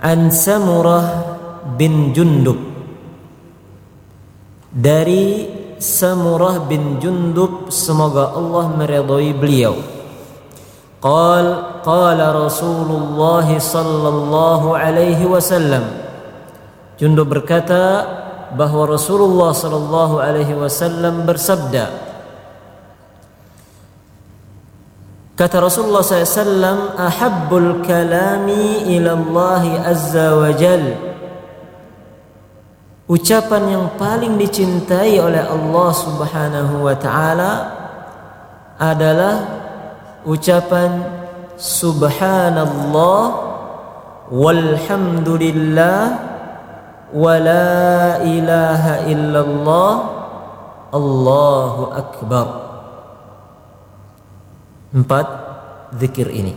an Samurah bin Jundub, dari Samurah bin Jundub, semoga Allah meridhai beliau. Qala Rasulullah sallallahu alaihi wasallam, Jundub berkata bahwa Rasulullah sallallahu alaihi wasallam bersabda, kata Rasulullah SAW, ahabbul kalami ilallahi azza wa jal, ucapan yang paling dicintai oleh Allah subhanahu wa ta'ala adalah ucapan subhanallah walhamdulillah wa la ilaha illallah Allahu akbar. 4 zikir ini,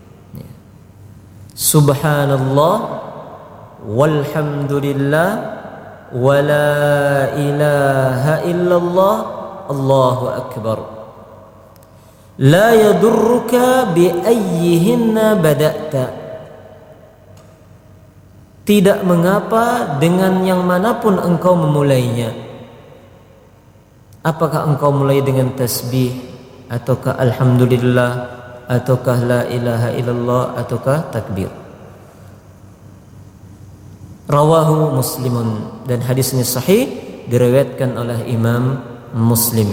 subhanallah walhamdulillah wa la ilaha illallah Allahu akbar. La yadurruka bi ayyihinna bada'ta, tidak mengapa dengan yang manapun engkau memulainya. Apakah engkau mulai dengan tasbih, ataukah alhamdulillah, ataukah la ilaha illallah, ataukah takbir. Rawahu Muslimun, dan hadisnya sahih, diriwayatkan oleh Imam Muslim.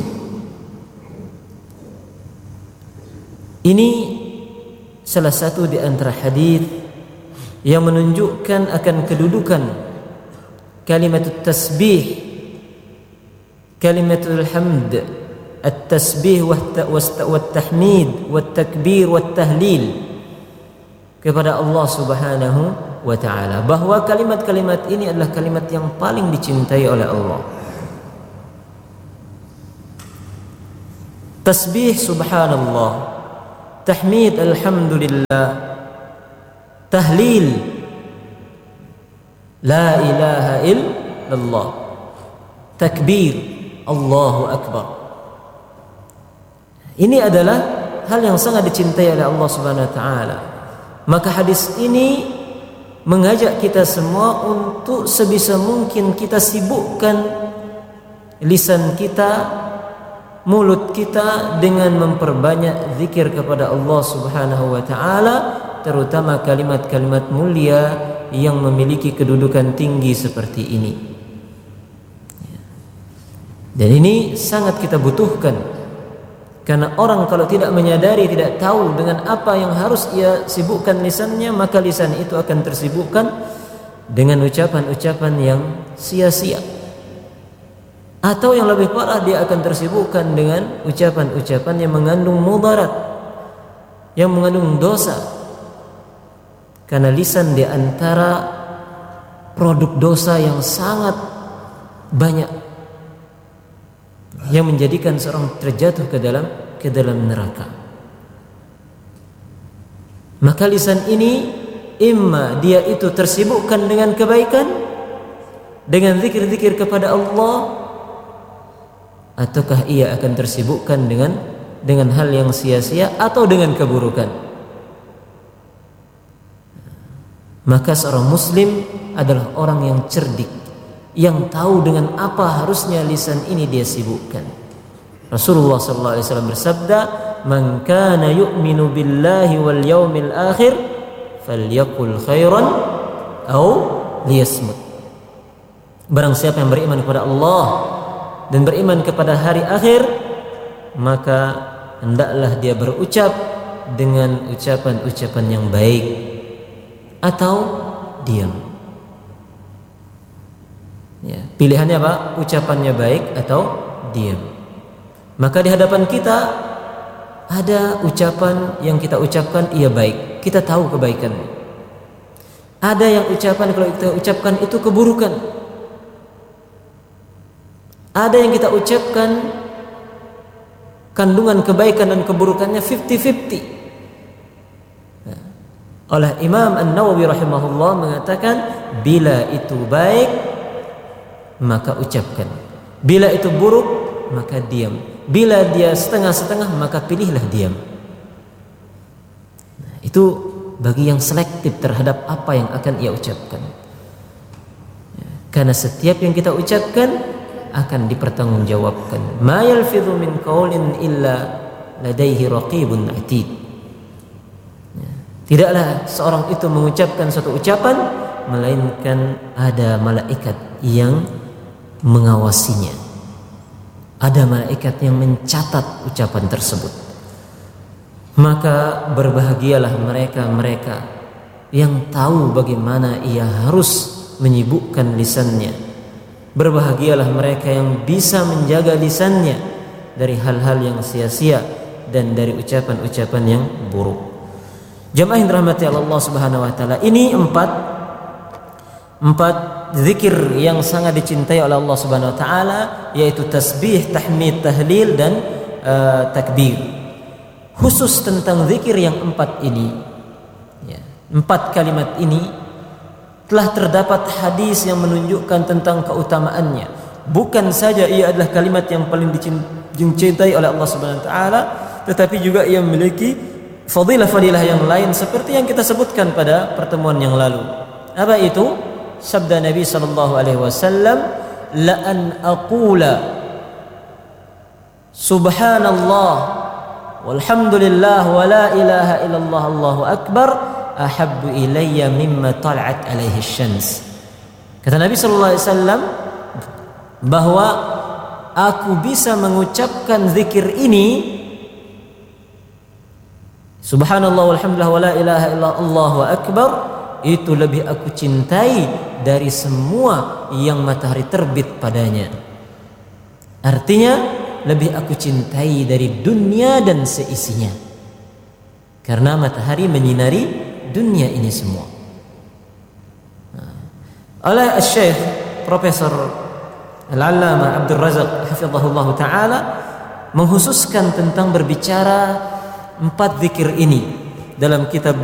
Ini salah satu di antara hadis yang menunjukkan akan kedudukan kalimat tasbih, kalimatul hamd, at-tasbih wat-tahmid wat-takbir wat-tahlil kepada Allah Subhanahu wa ta'ala, bahwa kalimat-kalimat ini adalah kalimat yang paling dicintai oleh Allah. Tasbih subhanallah, tahmid alhamdulillah, tahlil la ilaha illallah, takbir Allahu akbar. Ini adalah hal yang sangat dicintai oleh Allah Subhanahu wa ta'ala. Maka hadis ini mengajak kita semua untuk sebisa mungkin kita sibukkan lisan kita, mulut kita dengan memperbanyak zikir kepada Allah Subhanahu wa ta'ala, terutama kalimat-kalimat mulia yang memiliki kedudukan tinggi seperti ini. Dan ini sangat kita butuhkan, karena orang kalau tidak menyadari, tidak tahu dengan apa yang harus ia sibukkan lisannya, maka lisan itu akan tersibukkan dengan ucapan-ucapan yang sia-sia. Atau yang lebih parah, dia akan tersibukkan dengan ucapan-ucapan yang mengandung mudarat, yang mengandung dosa. Karena lisan di antara produk dosa yang sangat banyak, yang menjadikan seorang terjatuh ke dalam neraka. Maka lisan ini imma dia itu tersibukkan dengan kebaikan, dengan zikir-zikir kepada Allah, ataukah ia akan tersibukkan dengan hal yang sia-sia atau dengan keburukan. Maka seorang muslim adalah orang yang cerdik, yang tahu dengan apa harusnya lisan ini dia sibukkan. Rasulullah sallallahu alaihi wasallam bersabda, "Man kana yu'minu billahi wal yaumil akhir falyaqul khairan aw liyasmut." Barang siapa yang beriman kepada Allah dan beriman kepada hari akhir, maka hendaklah dia berucap dengan ucapan-ucapan yang baik atau diam. Ya, pilihannya apa? Ucapannya baik atau diam. Maka di hadapan kita ada ucapan yang kita ucapkan ia baik, kita tahu kebaikannya. Ada yang ucapan kalau kita ucapkan itu keburukan. Ada yang kita ucapkan kandungan kebaikan dan keburukannya 50-50. Nah, oleh Imam An-Nawawi rahimahullah mengatakan, bila itu baik maka ucapkan, bila itu buruk maka diam, bila dia setengah-setengah maka pilihlah diam. Nah, itu bagi yang selektif terhadap apa yang akan ia ucapkan. Karena setiap yang kita ucapkan akan dipertanggungjawabkan. Ma yalfidhu min qaulin illa ladaihi raqibun atid. Tidaklah seorang itu mengucapkan suatu ucapan melainkan ada malaikat yang mengawasinya. Ada malaikat yang mencatat ucapan tersebut. Maka berbahagialah mereka-mereka yang tahu bagaimana ia harus menyibukkan lisannya. Berbahagialah mereka yang bisa menjaga lisannya dari hal-hal yang sia-sia dan dari ucapan-ucapan yang buruk. Jamaah yang dirahmati Allah Subhanahu wa taala, ini empat zikir yang sangat dicintai oleh Allah Subhanahu wa taala, yaitu tasbih, tahmid, tahlil dan takbir. Khusus tentang zikir yang empat ini, empat kalimat ini telah terdapat hadis yang menunjukkan tentang keutamaannya. Bukan saja ia adalah kalimat yang paling dicintai oleh Allah Subhanahu wa taala, tetapi juga ia memiliki fadilah-fadilah yang lain seperti yang kita sebutkan pada pertemuan yang lalu. Apa itu? Sabda Nabi sallallahu alaihi wasallam, la an aqula subhanallah walhamdulillah wa la ilaha illallah allahu akbar ahabbu ilayya mimma tal'at alaihi syams. Kata Nabi sallallahu alaihi wasallam bahwa aku bisa mengucapkan zikir ini, subhanallah walhamdulillah wa la ilaha illallah allahu akbar, itu lebih aku cintai dari semua yang matahari terbit padanya. Artinya lebih aku cintai dari dunia dan seisinya, karena matahari menyinari dunia ini semua. Oleh Syekh Profesor Al-Allamah Abdul Razak hafizahullah ta'ala menghususkan tentang berbicara empat zikir ini dalam kitab